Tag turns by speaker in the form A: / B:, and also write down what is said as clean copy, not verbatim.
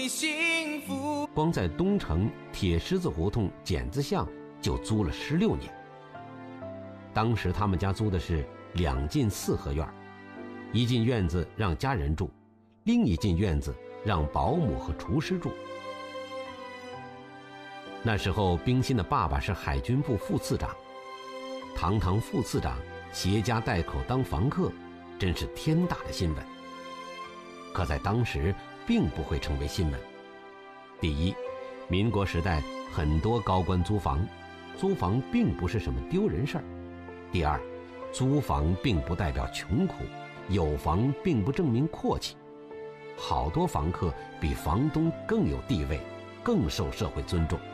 A: 幸福。
B: 光在东城铁狮子胡同剪子巷就租了16年。当时他们家租的是2进4合院，一进院子让家人住，另一进院子让保姆和厨师住。那时候冰心的爸爸是海军部副次长，堂堂副次长携家带口当房客，真是天大的新闻。可在当时并不会成为新闻。第一，民国时代很多高官租房，租房并不是什么丢人事儿。第二，租房并不代表穷苦，有房并不证明阔气。好多房客比房东更有地位，更受社会尊重。